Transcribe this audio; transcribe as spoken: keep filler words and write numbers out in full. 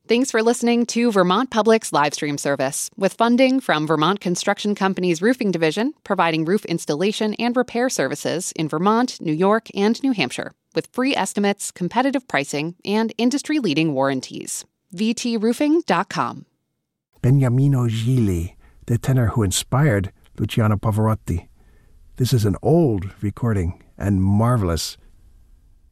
Thanks for listening to Vermont Public's live stream service, with funding from Vermont Construction Company's Roofing Division, providing roof installation and repair services in Vermont, New York, and New Hampshire, with free estimates, competitive pricing, and industry-leading warranties. v t roofing dot com. Beniamino Gigli, the tenor who inspired Luciano Pavarotti. This is an old recording and marvelous.